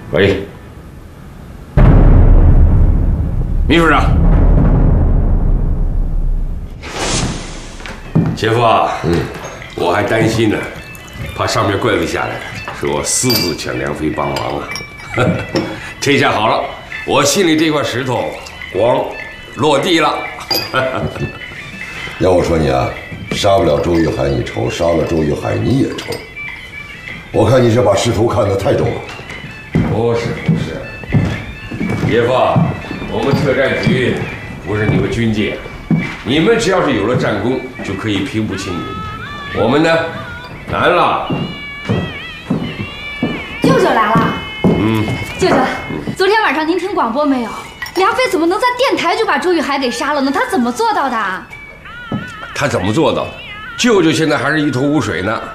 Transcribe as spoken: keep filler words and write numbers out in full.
喂，秘书长，姐夫啊，嗯，我还担心呢，怕上面怪罪下来，是我私自抢梁飞帮忙啊。这下好了，我心里这块石头光落地了。 要我说你啊，杀不了周玉海你愁，杀了周玉海你也愁。我看你是把仕途看得太重了。 不是不是，姐夫，我们特战局不是你们军界，你们只要是有了战功，就可以平步青云。我们呢，难了。 舅舅来了。 嗯， 舅舅，昨天晚上您听广播没有？梁飞怎么能在电台就把周玉海给杀了呢？他怎么做到的？ 他怎么做到的？舅舅现在还是一头雾水呢。